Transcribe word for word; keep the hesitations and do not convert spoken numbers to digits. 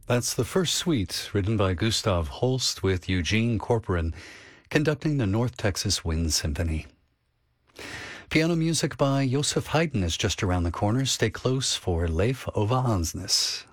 That's the first suite, written by Gustav Holst with Eugene Corporon, conducting the North Texas Wind Symphony. Piano music by Joseph Haydn is just around the corner. Stay close for Leif Ove Hansnes.